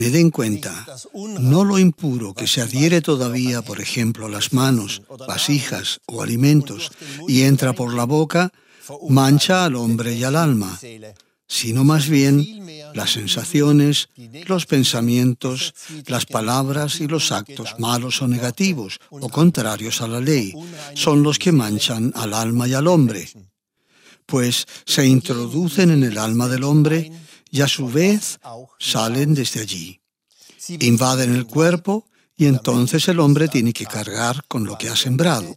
Tened en cuenta, no lo impuro que se adhiere todavía, por ejemplo, a las manos, vasijas o alimentos, y entra por la boca, mancha al hombre y al alma, sino más bien las sensaciones, los pensamientos, las palabras y los actos malos o negativos, o contrarios a la ley, son los que manchan al alma y al hombre, pues se introducen en el alma del hombre y a su vez salen desde allí. Invaden el cuerpo y entonces el hombre tiene que cargar con lo que ha sembrado.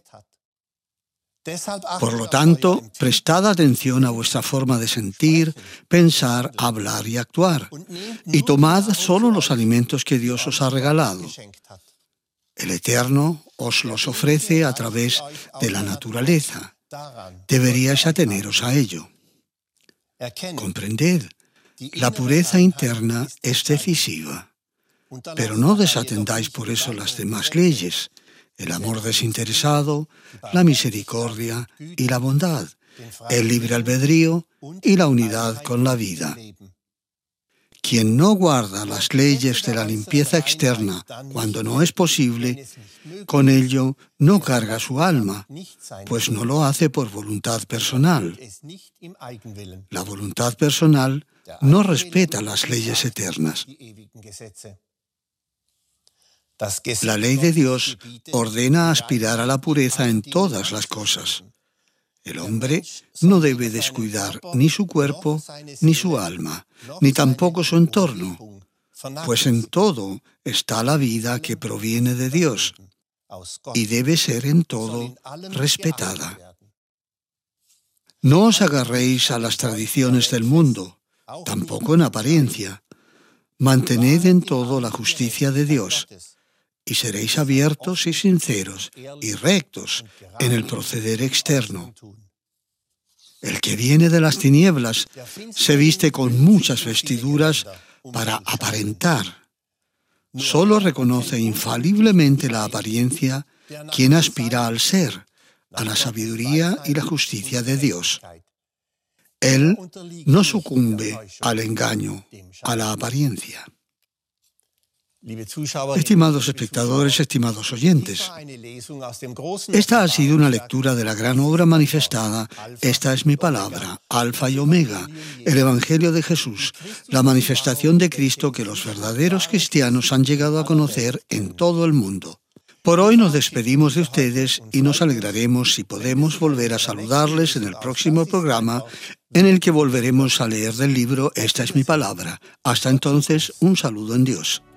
Por lo tanto, prestad atención a vuestra forma de sentir, pensar, hablar y actuar, y tomad solo los alimentos que Dios os ha regalado. El Eterno os los ofrece a través de la naturaleza. Deberíais ateneros a ello. Comprended, la pureza interna es decisiva, pero no desatendáis por eso las demás leyes: el amor desinteresado, la misericordia y la bondad, el libre albedrío y la unidad con la vida. Quien no guarda las leyes de la limpieza externa cuando no es posible, con ello no carga su alma, pues no lo hace por voluntad personal. La voluntad personal no respeta las leyes eternas. La ley de Dios ordena aspirar a la pureza en todas las cosas. El hombre no debe descuidar ni su cuerpo, ni su alma, ni tampoco su entorno, pues en todo está la vida que proviene de Dios y debe ser en todo respetada. No os agarréis a las tradiciones del mundo, tampoco en apariencia. Mantened en todo la justicia de Dios, y seréis abiertos y sinceros y rectos en el proceder externo. El que viene de las tinieblas se viste con muchas vestiduras para aparentar. Solo reconoce infaliblemente la apariencia quien aspira al ser, a la sabiduría y la justicia de Dios. Él no sucumbe al engaño, a la apariencia. Estimados espectadores, estimados oyentes, esta ha sido una lectura de la gran obra manifestada. Esta es mi palabra, Alfa y Omega, el Evangelio de Jesús, la manifestación de Cristo que los verdaderos cristianos han llegado a conocer en todo el mundo. Por hoy nos despedimos de ustedes y nos alegraremos si podemos volver a saludarles en el próximo programa, en el que volveremos a leer del libro Esta es mi palabra. Hasta entonces, un saludo en Dios.